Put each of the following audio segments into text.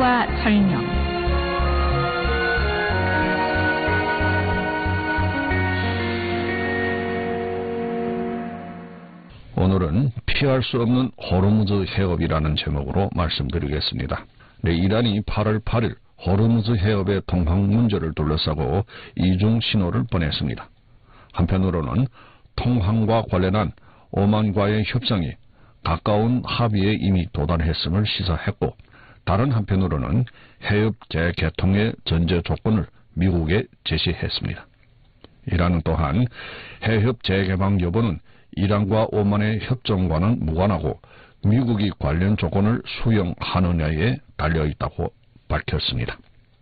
해석과 설명. 오늘은 피할 수 없는 호르무즈 해협이라는 제목으로 말씀드리겠습니다. 네, 이란이 8월 8일 호르무즈 해협의 통항 문제를 둘러싸고 이중 신호를 보냈습니다. 한편으로는 통항과 관련한 오만과의 협상이 가까운 합의에 이미 도달했음을 시사했고, 다른 한편으로는 해협 재개통의 전제 조건을 미국에 제시했습니다. 이란은 또한 해협 재개방 여부는 이란과 오만의 협정과는 무관하고 미국이 관련 조건을 수용하느냐에 달려있다고 밝혔습니다.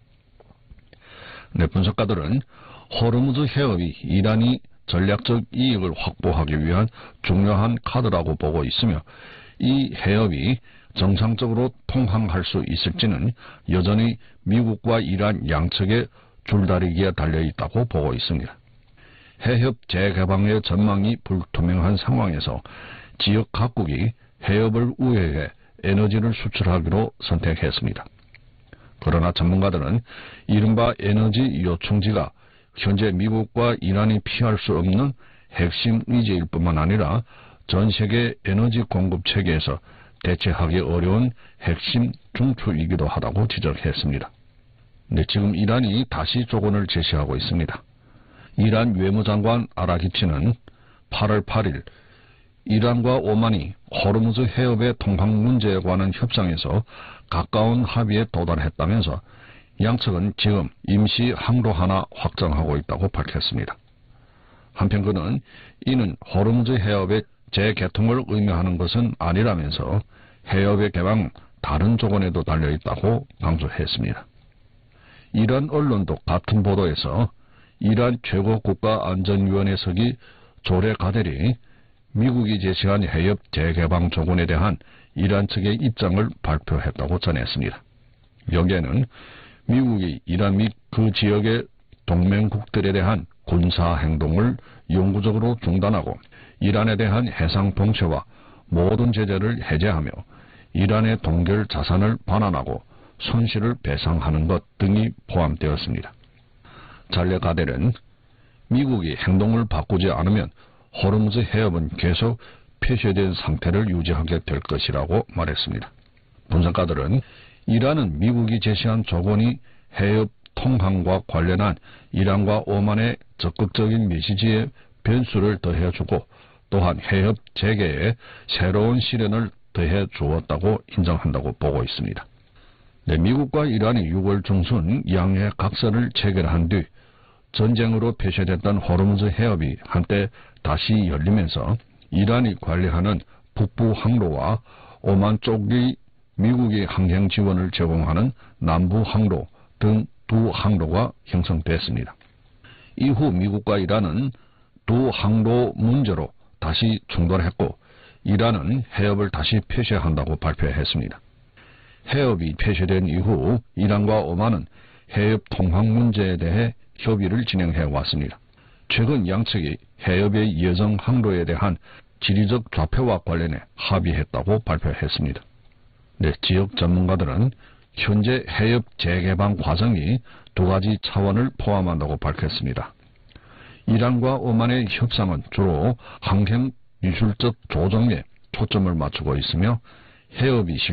네, 분석가들은 호르무즈 해협이 이란이 전략적 이익을 확보하기 위한 중요한 카드라고 보고 있으며, 이 해협이 정상적으로 통항할 수 있을지는 여전히 미국과 이란 양측의 줄다리기에 달려있다고 보고 있습니다. 해협 재개방의 전망이 불투명한 상황에서 지역 각국이 해협을 우회해 에너지를 수출하기로 선택했습니다. 그러나 전문가들은 이른바 에너지 요충지가 현재 미국과 이란이 피할 수 없는 핵심 의제일 뿐만 아니라 전 세계 에너지 공급 체계에서 대체하기 어려운 핵심 중추이기도 하다고 지적했습니다. 네, 지금 이란이 다시 조건을 제시하고 있습니다. 이란 외무장관 아라기치는 8월 8일 이란과 오만이 호르무즈 해협의 통항 문제에 관한 협상에서 가까운 합의에 도달했다면서 양측은 지금 임시 항로 하나 확정하고 있다고 밝혔습니다. 한편 그는 이는 호르무즈 해협의 재개통을 의미하는 것은 아니라면서 해협의 개방은 다른 조건에도 달려있다고 강조했습니다. 이란 언론도 같은 보도에서 이란 최고국가안전위원회석이 조레 가델이 미국이 제시한 해협 재개방 조건에 대한 이란 측의 입장을 발표했다고 전했습니다. 여기에는 미국이 이란 및 그 지역의 동맹국들에 대한 군사행동을 영구적으로 중단하고 이란에 대한 해상 봉쇄와 모든 제재를 해제하며 이란의 동결 자산을 반환하고 손실을 배상하는 것 등이 포함되었습니다. 잘레 가델은 미국이 행동을 바꾸지 않으면 호르무즈 해협은 계속 폐쇄된 상태를 유지하게 될 것이라고 말했습니다. 분석가들은 이란은 미국이 제시한 조건이 해협 통항과 관련한 이란과 오만의 적극적인 메시지에 변수를 더해주고 또한 해협 재개에 새로운 시련을 더해 주었다고 인정한다고 보고 있습니다. 네, 미국과 이란이 6월 중순 양해 각서를 체결한 뒤 전쟁으로 폐쇄됐던 호르무즈 해협이 한때 다시 열리면서 이란이 관리하는 북부 항로와 오만 쪽이 미국이 항행 지원을 제공하는 남부 항로 등 두 항로가 형성됐습니다. 이후 미국과 이란은 두 항로 문제로 다시 충돌했고 이란은 해협을 다시 폐쇄한다고 발표했습니다. 해협이 폐쇄된 이후 이란과 오만은 해협 통항 문제에 대해 협의를 진행해 왔습니다. 최근 양측이 해협의 예정 항로에 대한 지리적 좌표와 관련해 합의했다고 발표했습니다. 네, 지역 전문가들은 현재 해협 재개방 과정이 두 가지 차원을 포함한다고 밝혔습니다. 이란과 오만의 협상은 주로 항행 미술적 조정에 초점을 맞추고 있으며 해협이